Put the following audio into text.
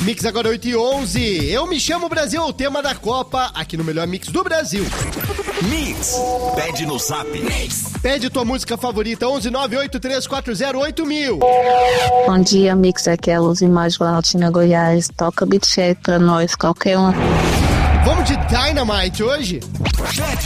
Mix agora 8h11. Eu me chamo Brasil, o tema da Copa, aqui no melhor Mix do Brasil. Mix, pede no Zap. Mix. Pede tua música favorita, 11983408000. Bom dia, Mix, aqui é a Luz Imagem Altina, Goiás. Toca beat check pra nós, qualquer uma. Vamos de Dynamite hoje?